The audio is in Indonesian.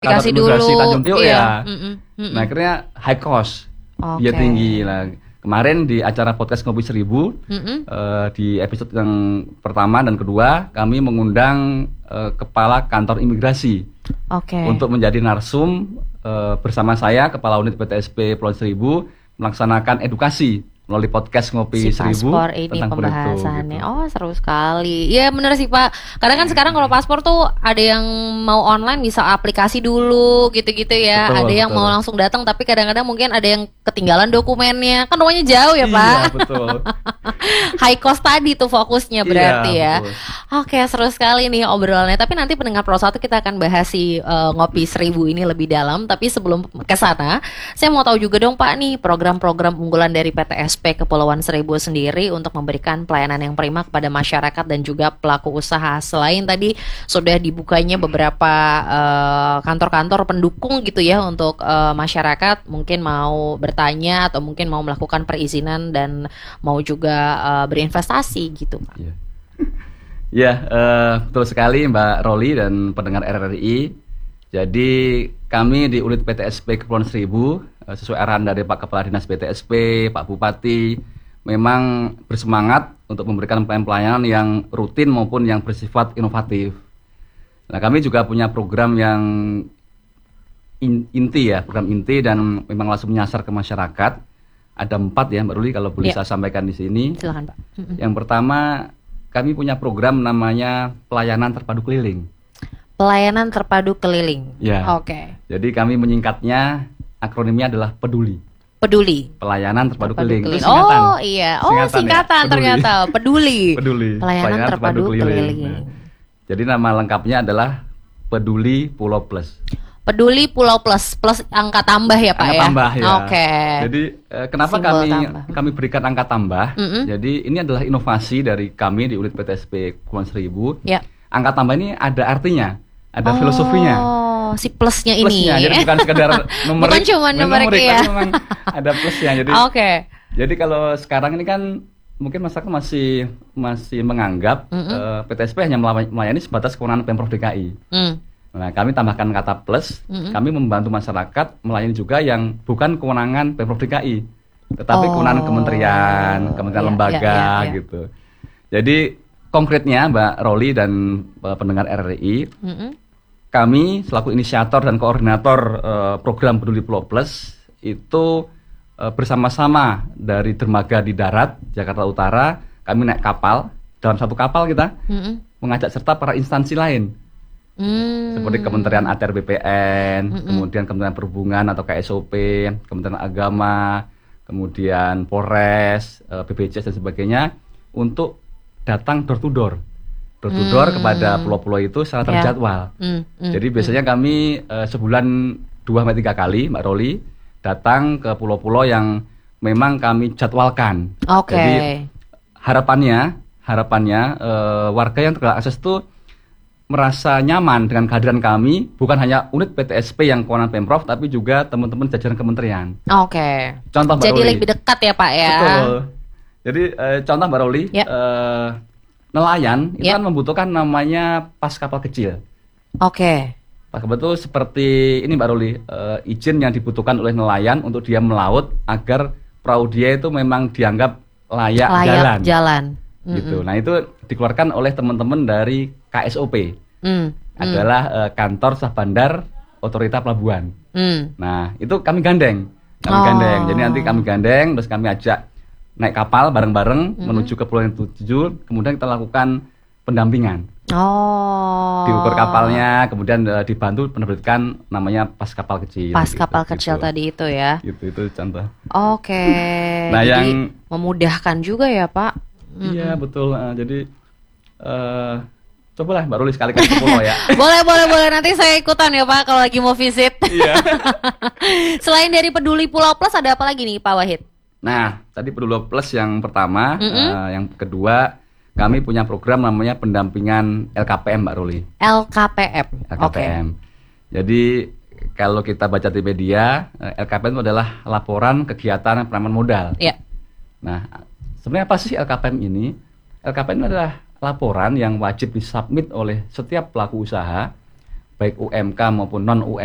kantor Dikasih imigrasi dulu, Tanjung Priok iya. ya. Mm-mm, mm-mm. Nah, akhirnya high cost, Oke. biaya tinggi. Nah, kemarin di acara podcast Ngopi 1000, Mm-mm. di episode yang pertama dan kedua, kami mengundang kepala kantor imigrasi Oke. untuk menjadi narsum bersama saya, Kepala Unit PTSP Pulau Seribu, melaksanakan edukasi melalui podcast Ngopi Si 1000 paspor ini tentang itu. pembahasannya. Gitu. Oh, seru sekali. Iya, bener sih, Pak. Kadang kan sekarang kalau paspor tuh ada yang mau online bisa aplikasi dulu gitu-gitu ya. Betul, Ada yang betul. mau langsung datang tapi kadang-kadang mungkin ada yang ketinggalan dokumennya. Kan rumahnya jauh ya, Pak. Iya, betul. High cost tadi tuh fokusnya berarti Iya, ya. betul. Oke, seru sekali nih obrolannya. Tapi nanti pendengar Pro 1 kita akan bahas si Ngopi 1000 ini lebih dalam. Tapi sebelum ke sana, saya mau tahu juga dong Pak nih program-program unggulan dari PTSP Kepulauan Seribu sendiri untuk memberikan pelayanan yang prima kepada masyarakat dan juga pelaku usaha. Selain tadi sudah dibukanya beberapa kantor-kantor pendukung gitu ya untuk masyarakat mungkin mau bertanya atau mungkin mau melakukan perizinan dan mau juga berinvestasi gitu Pak. Iya. Ya, betul sekali Mbak Roli dan pendengar RRI. Jadi kami di unit PTSP Kepulauan Seribu, sesuai arahan dari Pak Kepala Dinas PTSP, Pak Bupati, memang bersemangat untuk memberikan pelayanan yang rutin maupun yang bersifat inovatif. Nah, kami juga punya program yang inti ya, program inti dan memang langsung menyasar ke masyarakat. Ada 4 ya Mbak Ruli kalau boleh Ya. saya sampaikan di sini. Silakan Pak. Yang pertama, kami punya program namanya pelayanan terpadu keliling. Pelayanan terpadu keliling. Ya. Oke. Jadi kami menyingkatnya, akronimnya adalah PEDULI. Peduli. Pelayanan terpadu keliling. Itu keliling. singkatan. Oh iya. Oh Singkatan ya, singkatan peduli. ternyata. Peduli. Peduli. Pelayanan terpadu keliling. Nah, jadi nama lengkapnya adalah Peduli Pulau Plus. Peduli Pulau Plus, plus angka tambah ya Pak Angka ya. tambah ya. Oke. Jadi kenapa Simbol tambah. kami berikan angka tambah? Mm-mm. Jadi ini adalah inovasi dari kami di unit PTSP Kepulauan Seribu. Ya. Angka tambah ini ada artinya, ada filosofinya. Oh, si plusnya Plusnya, ini. jadi bukan sekedar numerik. Bukan cuma numerik ya. tapi memang ada plusnya. Jadi Oke. Jadi kalau sekarang ini kan mungkin masyarakat masih menganggap PTSP hanya melayani sebatas kewenangan Pemprov DKI. Mm. Nah, kami tambahkan kata plus, kami membantu masyarakat melayani juga yang bukan kewenangan Pemprov DKI, tetapi kewenangan kementerian, Iya, lembaga iya. gitu. Jadi konkretnya Mbak Roli dan pendengar RRI, kami selaku inisiator dan koordinator program Peduli Pulau Plus itu bersama-sama dari dermaga di darat Jakarta Utara, kami naik kapal, dalam satu kapal kita mengajak serta para instansi lain seperti Kementerian ATR BPN, kemudian Kementerian Perhubungan atau KSOP, Kementerian Agama, kemudian Polres, BPJS dan sebagainya untuk datang door to door kepada pulau-pulau itu secara terjadwal. Jadi biasanya kami sebulan 2-3 kali Mbak Roli datang ke pulau-pulau yang memang kami jadwalkan. Oke. Jadi harapannya warga yang terkena akses itu merasa nyaman dengan kehadiran kami, bukan hanya unit PTSP yang kewenangan Pemprov, tapi juga teman-teman jajaran kementerian. Oke. Contoh Mbak Jadi Roli. lebih dekat ya Pak ya. Betul. Jadi contoh Mbak Roli, Ya. nelayan itu Ya. kan membutuhkan namanya pas kapal kecil. Oke. Pas kapal itu seperti ini Mbak Roli, izin yang dibutuhkan oleh nelayan untuk dia melaut agar perahu dia itu memang dianggap layak jalan. Gitu. Nah itu dikeluarkan oleh teman-teman dari KSOP, adalah kantor sah bandar otorita pelabuhan. Nah itu kami gandeng. Jadi nanti kami gandeng, terus kami ajak naik kapal bareng-bareng menuju ke pulau yang tujuh, kemudian kita lakukan pendampingan. Diukur kapalnya, kemudian dibantu penerbitan namanya pas kapal kecil. Pas kapal kecil tadi itu ya. Gitu, itu contoh. Oke. Nah, jadi yang memudahkan juga ya Pak. Iya betul. Jadi cobalah Mbak Ruli sekali ke pulau ya. boleh nanti saya ikutan ya Pak kalau lagi mau visit. Iya. Selain dari Peduli Pulau Plus ada apa lagi nih Pak Wahid? Nah, tadi Peduli Plus yang pertama, yang kedua kami punya program namanya pendampingan LKPM Mbak Ruli. LKPM. LKPM. Jadi kalau kita baca di media, LKPM itu adalah laporan kegiatan penanaman modal. Iya. Nah, sebenarnya apa sih LKPM ini? LKPM adalah laporan yang wajib disubmit oleh setiap pelaku usaha, baik UMK maupun non-UMK.